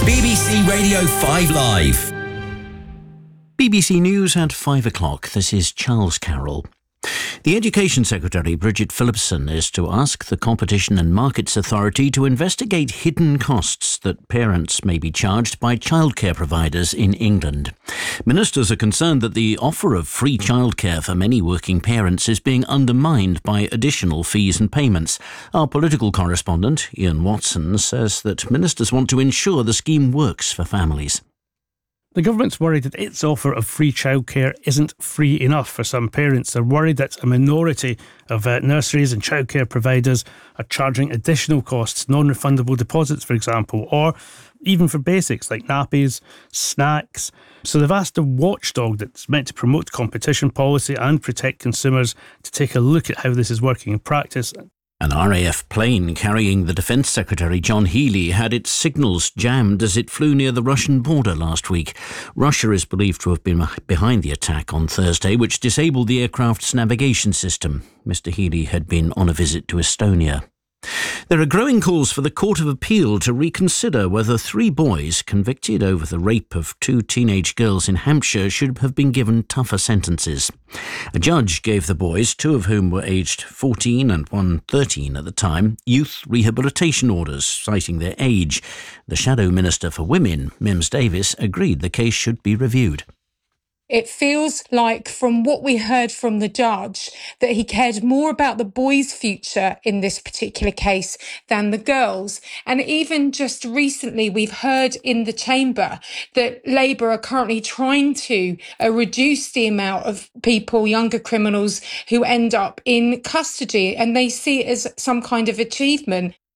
BBC Radio 5 Live. BBC News at 5 o'clock. This is Charles Carroll. The Education Secretary, Bridget Phillipson, is to ask the Competition and Markets Authority to investigate hidden costs that parents may be charged by childcare providers in England. Ministers are concerned that the offer of free childcare for many working parents is being undermined by additional fees and payments. Our political correspondent, Ian Watson, says that ministers want to ensure the scheme works for families. The government's worried that its offer of free childcare isn't free enough for some parents. They're worried that a minority of nurseries and childcare providers are charging additional costs, non-refundable deposits, for example, or even for basics like nappies, snacks. So they've asked a watchdog that's meant to promote competition policy and protect consumers to take a look at how this is working in practice. An RAF plane carrying the Defence Secretary John Healey had its signals jammed as it flew near the Russian border last week. Russia is believed to have been behind the attack on Thursday, which disabled the aircraft's navigation system. Mr. Healey had been on a visit to Estonia. There are growing calls for the Court of Appeal to reconsider whether 3 boys convicted over the rape of 2 teenage girls in Hampshire should have been given tougher sentences. A judge gave the boys, 2 of whom were aged 14 and one 13 at the time, youth rehabilitation orders, citing their age. The Shadow Minister for Women, Mims Davis, agreed the case should be reviewed. It feels like, from what we heard from the judge, that he cared more about the boys' future in this particular case than the girls. And even just recently, we've heard in the chamber that Labour are currently trying to reduce the amount of people, younger criminals, who end up in custody, and they see it as some kind of achievement.